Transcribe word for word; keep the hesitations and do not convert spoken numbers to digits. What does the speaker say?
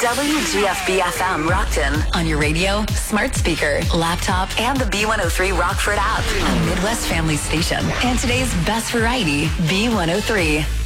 W G F B F M Rockton on your radio, smart speaker, laptop, and the B one oh three Rockford app. A Midwest family station. And today's best variety, B one oh three.